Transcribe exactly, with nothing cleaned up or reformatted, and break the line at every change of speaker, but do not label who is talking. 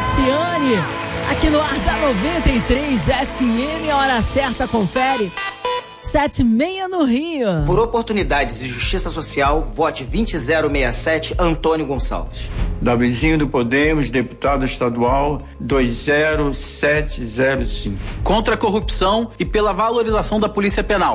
Cassiane, aqui no ar da noventa e três F M, a hora certa, confere. Sete e meia no Rio.
Por oportunidades e justiça social, vote vinte zero sessenta e sete, Antônio Gonçalves.
Davizinho do Podemos, deputado estadual dois zero sete zero cinco.
Contra a corrupção e pela valorização da Polícia Penal.